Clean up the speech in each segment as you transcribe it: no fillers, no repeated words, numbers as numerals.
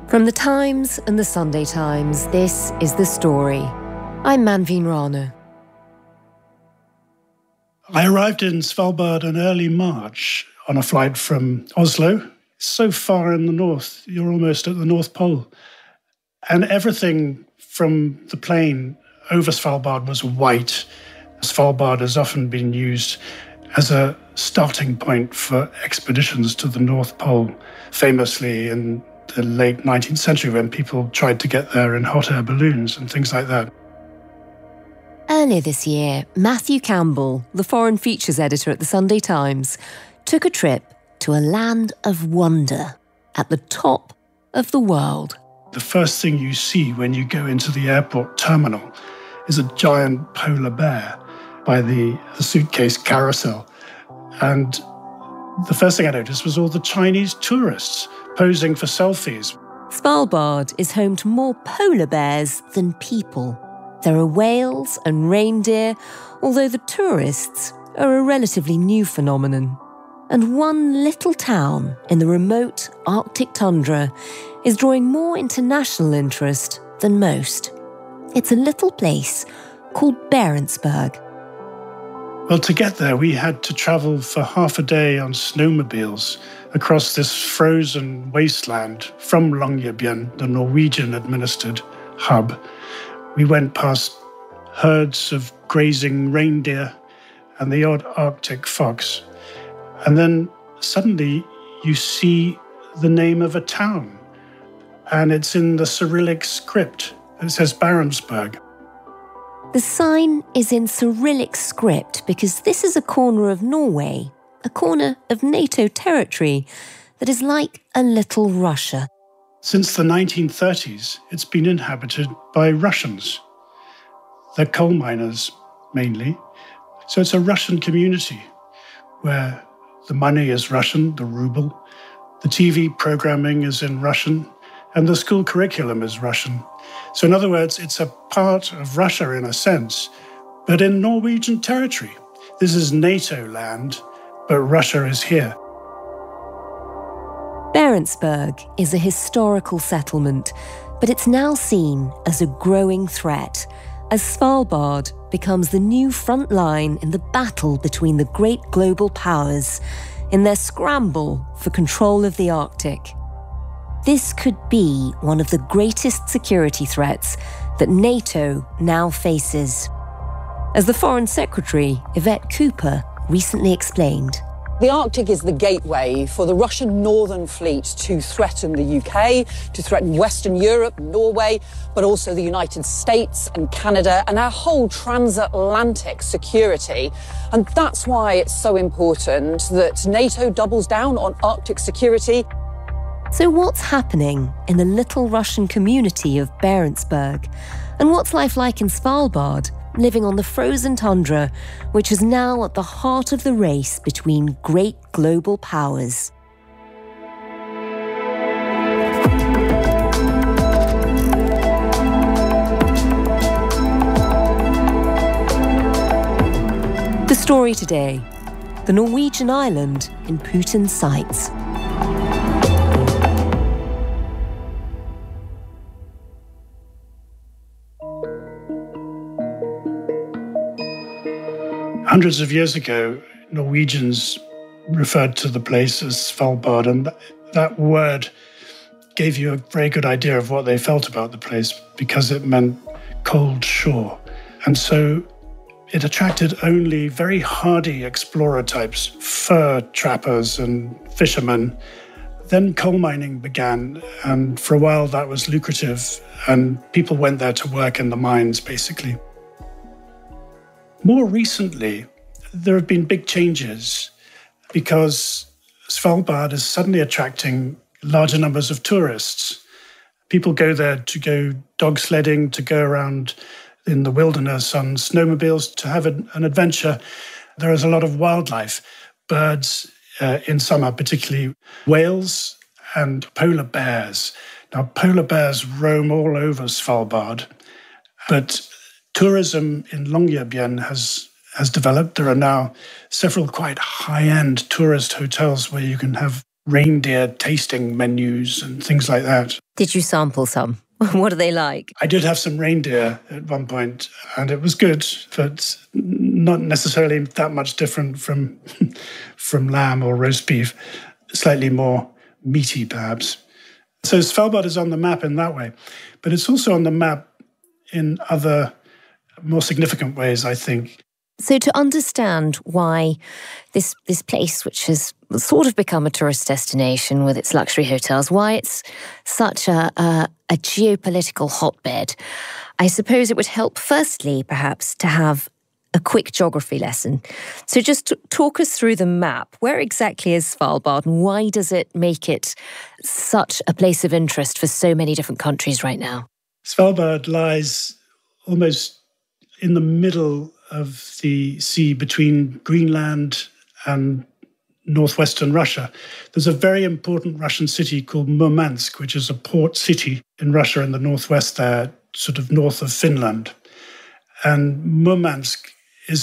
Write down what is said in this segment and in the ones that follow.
From the Times and the Sunday Times, this is The Story. I'm Manveen Rana. I arrived in Svalbard in early March on a flight from Oslo. So far in the north, you're almost at the North Pole. And everything from the plane over Svalbard was white. Svalbard has often been used as a starting point for expeditions to the North Pole, famously in the late 19th century when people tried to get there in hot air balloons and things like that. Earlier this year, Matthew Campbell, the foreign features editor at the Sunday Times, took a trip to a land of wonder at the top of the world. The first thing you see when you go into the airport terminal is a giant polar bear by the suitcase carousel. And the first thing I noticed was all the Chinese tourists posing for selfies. Svalbard is home to more polar bears than people. There are whales and reindeer, although the tourists are a relatively new phenomenon. And one little town in the remote Arctic tundra is drawing more international interest than most. It's a little place called Barentsburg. Well, to get there, we had to travel for half a day on snowmobiles across this frozen wasteland from Longyearbyen, the Norwegian-administered hub. We went past herds of grazing reindeer and the odd Arctic fox. And then suddenly you see the name of a town, and it's in the Cyrillic script. It says Barentsburg. The sign is in Cyrillic script because this is a corner of Norway, a corner of NATO territory that is like a little Russia. Since the 1930s, it's been inhabited by Russians. They're coal miners, mainly. So it's a Russian community where the money is Russian, the ruble, the TV programming is in Russian, and the school curriculum is Russian. So in other words, it's a part of Russia in a sense, but in Norwegian territory. This is NATO land, but Russia is here. Barentsburg is a historical settlement, but it's now seen as a growing threat as Svalbard becomes the new front line in the battle between the great global powers in their scramble for control of the Arctic. This could be one of the greatest security threats that NATO now faces. As the Foreign Secretary, Yvette Cooper, recently explained, the Arctic is the gateway for the Russian Northern Fleet to threaten the UK, to threaten Western Europe, Norway, but also the United States and Canada and our whole transatlantic security. And that's why it's so important that NATO doubles down on Arctic security. So what's happening in the little Russian community of Barentsburg? And what's life like in Svalbard, living on the frozen tundra, which is now at the heart of the race between great global powers? The story today: the Norwegian island in Putin's sights. Hundreds of years ago, Norwegians referred to the place as Svalbard, and that word gave you a very good idea of what they felt about the place because it meant cold shore. And so it attracted only very hardy explorer types, fur trappers and fishermen. Then coal mining began, and for a while that was lucrative, and people went there to work in the mines, basically. More recently, there have been big changes because Svalbard is suddenly attracting larger numbers of tourists. People go there to go dog sledding, to go around in the wilderness on snowmobiles, to have an adventure. There is a lot of wildlife, birds in summer, particularly whales and polar bears. Now, polar bears roam all over Svalbard, but tourism in Longyearbyen has developed. There are now several quite high-end tourist hotels where you can have reindeer tasting menus and things like that. Did you sample some? What are they like? I did have some reindeer at one point, and it was good, but not necessarily that much different from lamb or roast beef. Slightly more meaty, perhaps. So Svalbard is on the map in that way, but it's also on the map in other more significant ways, I think. So to understand why this place, which has sort of become a tourist destination with its luxury hotels, why it's such a geopolitical hotbed, I suppose it would help, firstly, perhaps, to have a quick geography lesson. So just talk us through the map. Where exactly is Svalbard, and why does it make it such a place of interest for so many different countries right now? Svalbard lies almost in the middle of the sea between Greenland and northwestern Russia. There's a very important Russian city called Murmansk, which is a port city in Russia in the northwest there, sort of north of Finland. And Murmansk is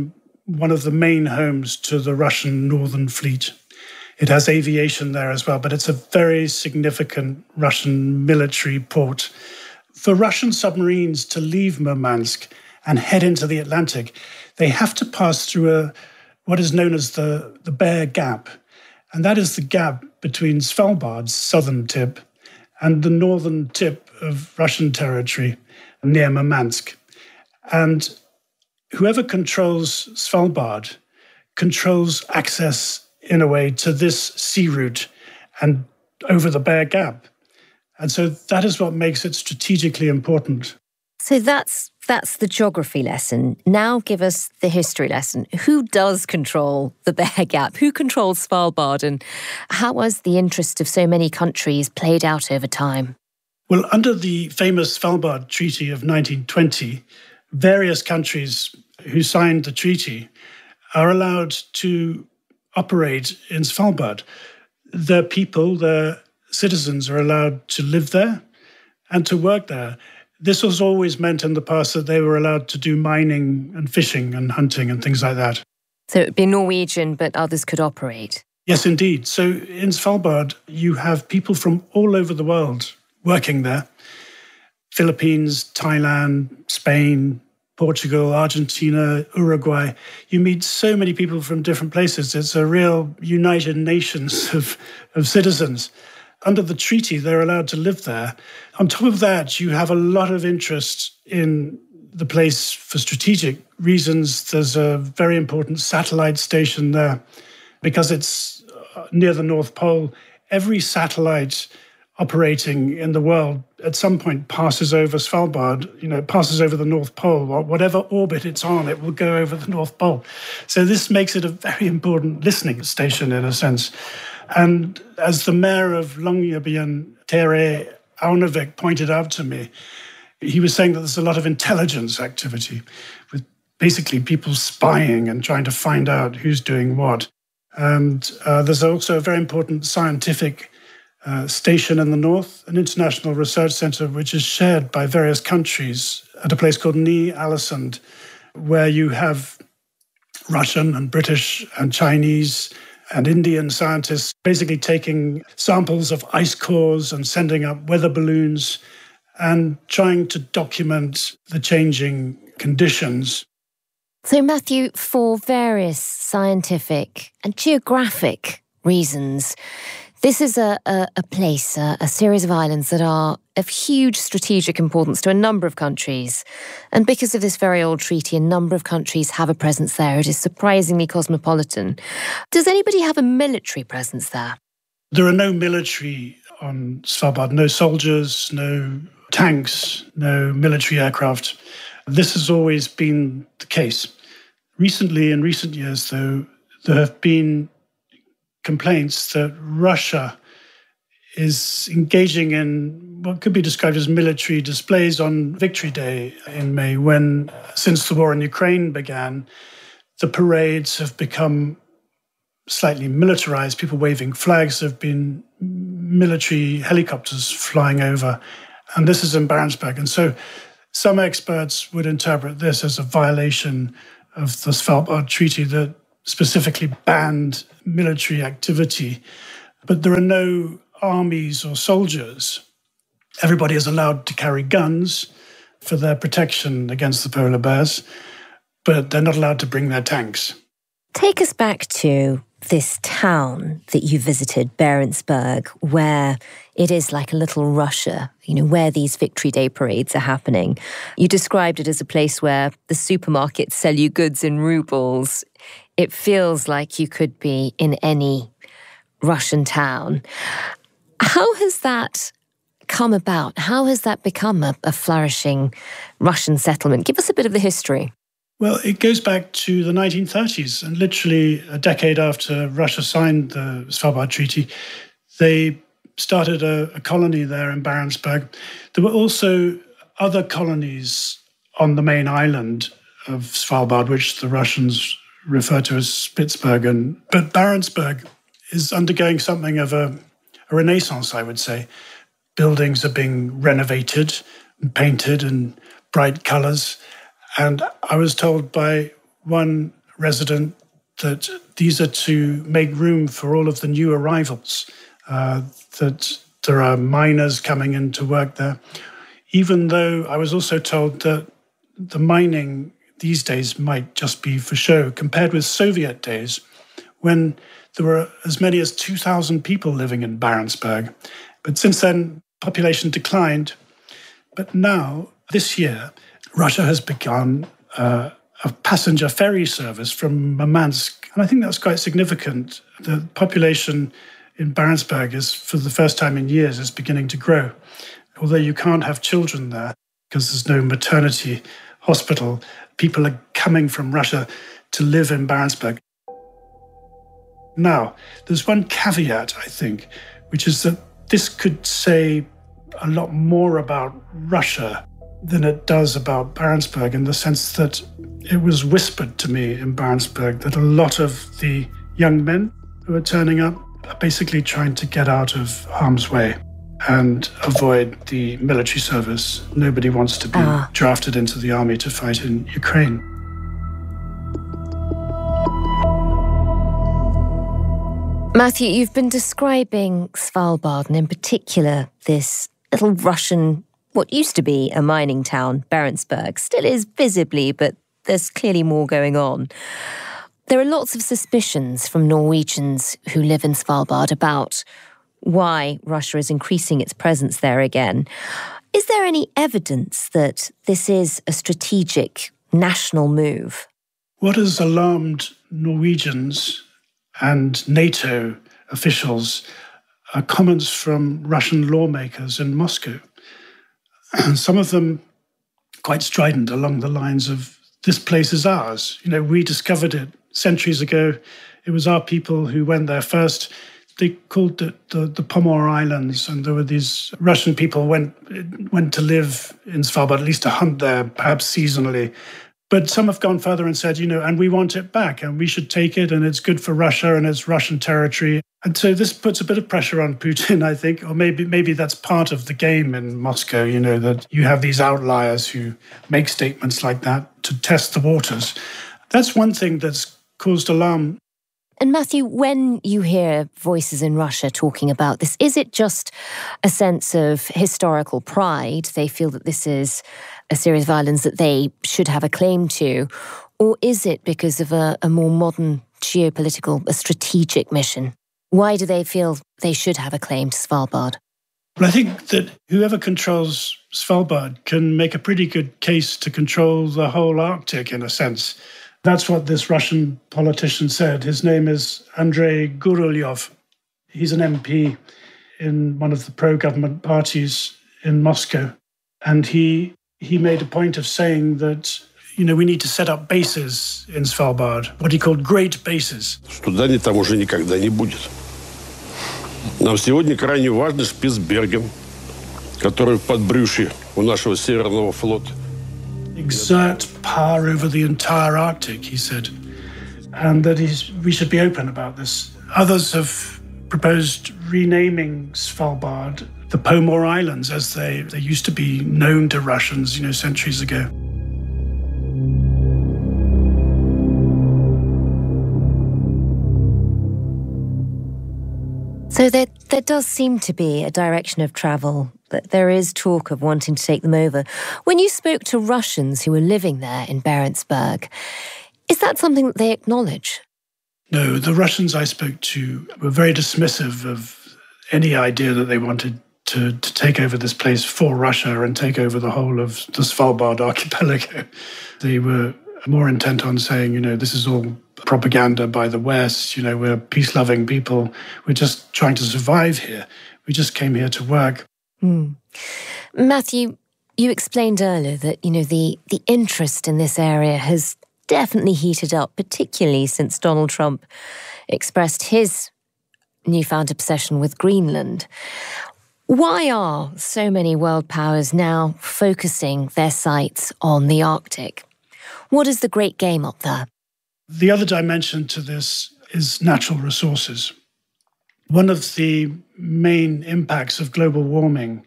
one of the main homes to the Russian Northern Fleet. It has aviation there as well, but it's a very significant Russian military port. For Russian submarines to leave Murmansk and head into the Atlantic, they have to pass through what is known as the Bear Gap. And that is the gap between Svalbard's southern tip and the northern tip of Russian territory near Murmansk. And whoever controls Svalbard controls access, in a way, to this sea route and over the Bear Gap. And so that is what makes it strategically important. So that's the geography lesson. Now give us the history lesson. Who does control the Bear Gap? Who controls Svalbard? And how has the interest of so many countries played out over time? Well, under the famous Svalbard Treaty of 1920, various countries who signed the treaty are allowed to operate in Svalbard. Their people, their citizens are allowed to live there and to work there. This was always meant in the past that they were allowed to do mining and fishing and hunting and things like that. So it would be Norwegian, but others could operate? Yes, indeed. So in Svalbard, you have people from all over the world working there. Philippines, Thailand, Spain, Portugal, Argentina, Uruguay. You meet so many people from different places. It's a real United Nations of citizens. Under the treaty, they're allowed to live there. On top of that, you have a lot of interest in the place for strategic reasons. There's a very important satellite station there because it's near the North Pole. Every satellite operating in the world at some point passes over Svalbard, passes over the North Pole. Whatever orbit it's on, it will go over the North Pole. So this makes it a very important listening station in a sense. And as the mayor of Longyearbyen, Tere Aunavik, pointed out to me, he was saying that there's a lot of intelligence activity with basically people spying and trying to find out who's doing what. And there's also a very important scientific station in the north, an international research centre which is shared by various countries at a place called Ny-Ålesund, where you have Russian and British and Chinese and Indian scientists basically taking samples of ice cores and sending up weather balloons and trying to document the changing conditions. So, Matthew, for various scientific and geographic reasons, this is a place, a series of islands that are of huge strategic importance to a number of countries. And because of this very old treaty, a number of countries have a presence there. It is surprisingly cosmopolitan. Does anybody have a military presence there? There are no military on Svalbard, no soldiers, no tanks, no military aircraft. This has always been the case. Recently, in recent years, though, there have been complaints that Russia is engaging in what could be described as military displays on Victory Day in May, when, since the war in Ukraine began, the parades have become slightly militarized. People waving flags, there have been military helicopters flying over, and this is in Barentsburg. And so some experts would interpret this as a violation of the Svalbard Treaty that specifically banned military activity but there are no armies or soldiers. Everybody is allowed to carry guns for their protection against the polar bears, but they're not allowed to bring their tanks. Take us back to this town that you visited, Barentsburg, where it is like a little Russia, where these Victory Day parades are happening. You described it as a place where the supermarkets sell you goods in rubles. It feels like you could be in any Russian town. How has that come about? How has that become a flourishing Russian settlement? Give us a bit of the history. Well, it goes back to the 1930s, and literally a decade after Russia signed the Svalbard Treaty, they started a colony there in Barentsburg. There were also other colonies on the main island of Svalbard, which the Russians refer to as Spitsbergen. But Barentsburg is undergoing something of a renaissance, I would say. Buildings are being renovated and painted in bright colours. And I was told by one resident that these are to make room for all of the new arrivals, that there are miners coming in to work there. Even though I was also told that the mining these days might just be for show, compared with Soviet days, when there were as many as 2,000 people living in Barentsburg. But since then, population declined. But now, this year, Russia has begun a passenger ferry service from Murmansk. And I think that's quite significant. The population in Barentsburg is, for the first time in years, is beginning to grow. Although you can't have children there because there's no maternity hospital, people are coming from Russia to live in Barentsburg. Now, there's one caveat, I think, which is that this could say a lot more about Russia than it does about Barentsburg, in the sense that it was whispered to me in Barentsburg that a lot of the young men who are turning up are basically trying to get out of harm's way and avoid the military service. Nobody wants to be drafted into the army to fight in Ukraine. Matthew, you've been describing Svalbard, and in particular this little Russian, what used to be a mining town, Barentsburg, still is visibly, but there's clearly more going on. There are lots of suspicions from Norwegians who live in Svalbard about why Russia is increasing its presence there again. Is there any evidence that this is a strategic national move? What has alarmed Norwegians and NATO officials are comments from Russian lawmakers in Moscow. And some of them quite strident along the lines of, this place is ours. We discovered it centuries ago. It was our people who went there first. They called it the Pomor Islands, and there were these Russian people went to live in Svalbard, at least to hunt there, perhaps seasonally. But some have gone further and said, and we want it back, and we should take it, and it's good for Russia, and it's Russian territory. And so this puts a bit of pressure on Putin, I think, or maybe that's part of the game in Moscow, that you have these outliers who make statements like that to test the waters. That's one thing that's caused alarm. And Matthew, when you hear voices in Russia talking about this, is it just a sense of historical pride? They feel that this is a series of islands that they should have a claim to, or is it because of a more modern geopolitical, a strategic mission? Why do they feel they should have a claim to Svalbard? Well, I think that whoever controls Svalbard can make a pretty good case to control the whole Arctic, in a sense. That's what this Russian politician said. His name is Andrei Gurylyov. He's an MP in one of the pro-government parties in Moscow. And he made a point of saying that, we need to set up bases in Svalbard, what he called great bases. Что там уже никогда не будет. Нам сегодня крайне важен Спицберген, который в подбрюшье у нашего Северного флота. Exert power over the entire Arctic, he said, and that we should be open about this. Others have proposed renaming Svalbard the Pomor Islands, as they used to be known to Russians, centuries ago. So So there does seem to be a direction of travel, that there is talk of wanting to take them over. When you spoke to Russians who were living there in Barentsburg, is that something that they acknowledge? No, the Russians I spoke to were very dismissive of any idea that they wanted to take over this place for Russia and take over the whole of the Svalbard archipelago. They were more intent on saying, this is all propaganda by the West, we're peace-loving people, we're just trying to survive here. We just came here to work. Matthew, you explained earlier that, the interest in this area has definitely heated up, particularly since Donald Trump expressed his newfound obsession with Greenland. Why are so many world powers now focusing their sights on the Arctic? What is the great game up there? The other dimension to this is natural resources. One of the main impacts of global warming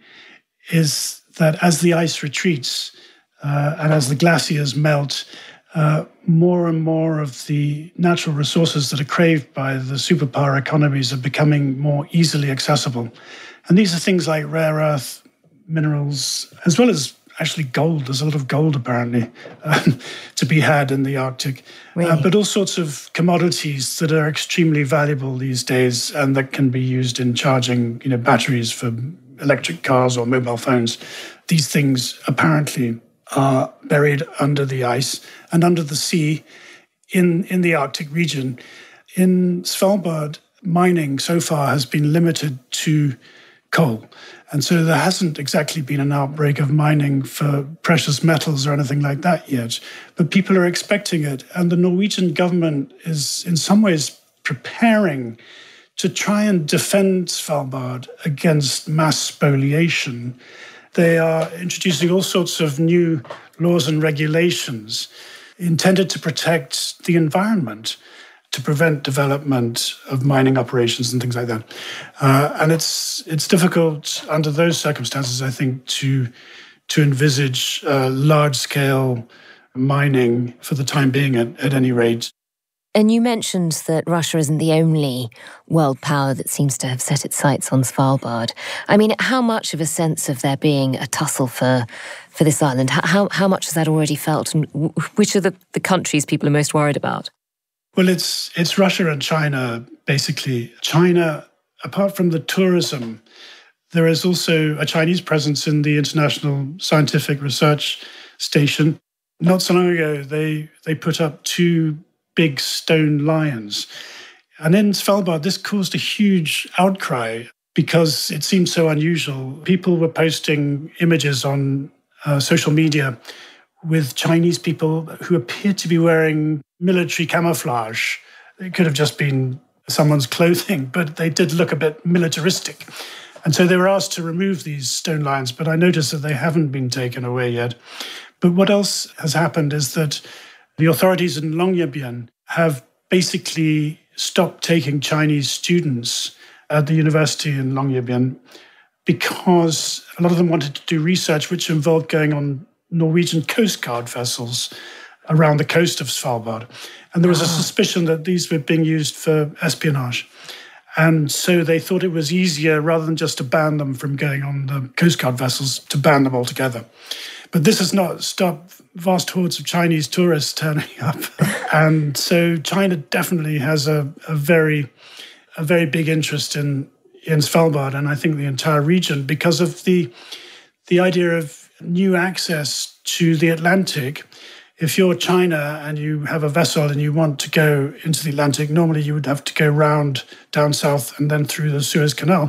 is that as the ice retreats and as the glaciers melt, more and more of the natural resources that are craved by the superpower economies are becoming more easily accessible. And these are things like rare earth minerals, as well as actually gold. There's a lot of gold, apparently, to be had in the Arctic. Really? But all sorts of commodities that are extremely valuable these days and that can be used in charging, batteries for electric cars or mobile phones. These things apparently are buried under the ice and under the sea in the Arctic region. In Svalbard, mining so far has been limited to coal. And so there hasn't exactly been an outbreak of mining for precious metals or anything like that yet. But people are expecting it. And the Norwegian government is in some ways preparing to try and defend Svalbard against mass spoliation. They are introducing all sorts of new laws and regulations intended to protect the environment, to prevent development of mining operations and things like that. And it's difficult under those circumstances, I think, to envisage large-scale mining for the time being at any rate. And you mentioned that Russia isn't the only world power that seems to have set its sights on Svalbard. I mean, how much of a sense of there being a tussle for this island? How much has that already felt? And which are the countries people are most worried about? Well, it's Russia and China, basically. China, apart from the tourism, there is also a Chinese presence in the International Scientific Research Station. Not so long ago, they put up 2 big stone lions. And in Svalbard, this caused a huge outcry because it seemed so unusual. People were posting images on social media with Chinese people who appeared to be wearing military camouflage. It could have just been someone's clothing, but they did look a bit militaristic. And so they were asked to remove these stone lions, but I noticed that they haven't been taken away yet. But what else has happened is that the authorities in Longyearbyen have basically stopped taking Chinese students at the university in Longyearbyen because a lot of them wanted to do research which involved going on Norwegian Coast Guard vessels around the coast of Svalbard. And there was a suspicion that these were being used for espionage. And so they thought it was easier, rather than just to ban them from going on the Coast Guard vessels, to ban them altogether. But this has not stopped vast hordes of Chinese tourists turning up. And so China definitely has a very big interest in Svalbard, and I think the entire region, because of the idea of new access to the Atlantic. If you're China and you have a vessel and you want to go into the Atlantic, normally you would have to go round down south and then through the Suez Canal.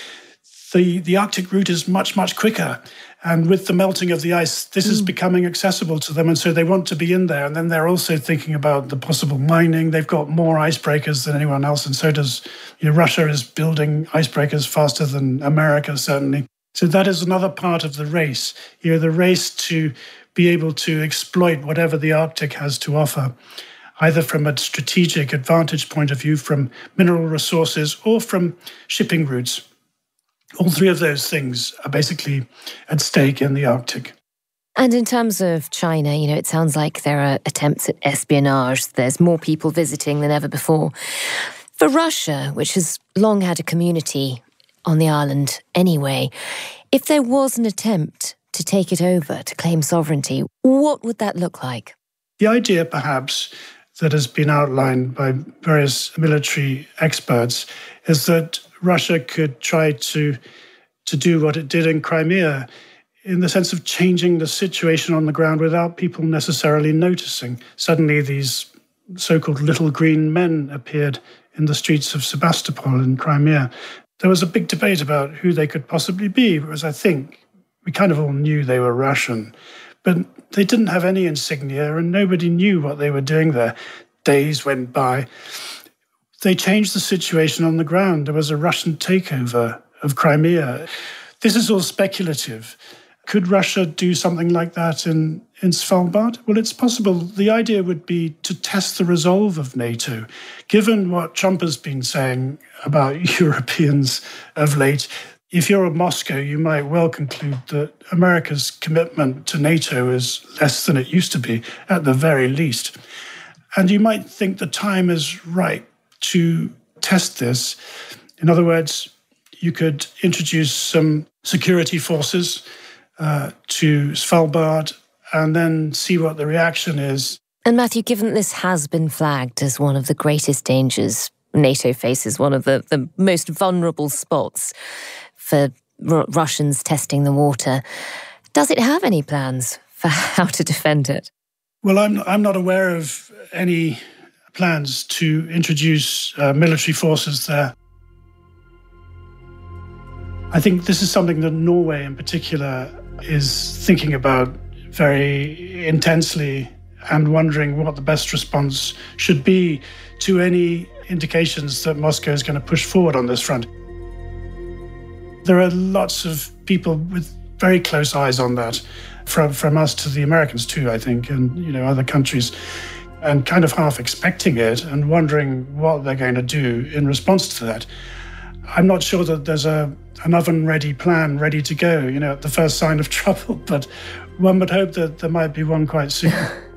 The Arctic route is much, much quicker. And with the melting of the ice, this is becoming accessible to them. And so they want to be in there. And then they're also thinking about the possible mining. They've got more icebreakers than anyone else. And so does, Russia is building icebreakers faster than America, certainly. So that is another part of the race, the race to be able to exploit whatever the Arctic has to offer, either from a strategic advantage point of view, from mineral resources, or from shipping routes. All 3 of those things are basically at stake in the Arctic. And in terms of China, it sounds like there are attempts at espionage. There's more people visiting than ever before. For Russia, which has long had a community on the island anyway, if there was an attempt to take it over, to claim sovereignty, what would that look like? The idea, perhaps, that has been outlined by various military experts is that Russia could try to do what it did in Crimea, in the sense of changing the situation on the ground without people necessarily noticing. Suddenly these so-called little green men appeared in the streets of Sebastopol in Crimea. There was a big debate about who they could possibly be, because I think we kind of all knew they were Russian, but they didn't have any insignia and nobody knew what they were doing there. Days went by. They changed the situation on the ground. There was a Russian takeover of Crimea. This is all speculative. Could Russia do something like that in Svalbard? Well, it's possible. The idea would be to test the resolve of NATO. Given what Trump has been saying about Europeans of late, if you're in Moscow, you might well conclude that America's commitment to NATO is less than it used to be, at the very least. And you might think the time is right to test this. In other words, you could introduce some security forces to Svalbard and then see what the reaction is. And Matthew, given this has been flagged as one of the greatest dangers NATO faces, one of the most vulnerable spots for Russians testing the water, does it have any plans for how to defend it? Well, I'm not aware of any plans to introduce military forces there. I think this is something that Norway in particular is thinking about very intensely and wondering what the best response should be to any indications that Moscow is going to push forward on this front. There are lots of people with very close eyes on that, from us to the Americans too, I think, and other countries, and kind of half expecting it and wondering what they're going to do in response to that. I'm not sure that there's an oven-ready plan ready to go, at the first sign of trouble, but one would hope that there might be one quite soon.